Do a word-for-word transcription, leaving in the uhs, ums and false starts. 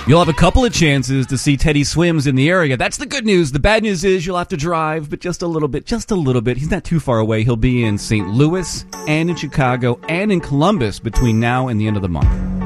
You'll have a couple of chances to see Teddy Swims in the area. That's the good news. The bad news is you'll have to drive, but just a little bit, just a little bit. He's not too far away. He'll be in Saint Louis and in Chicago and in Columbus between now and the end of the month.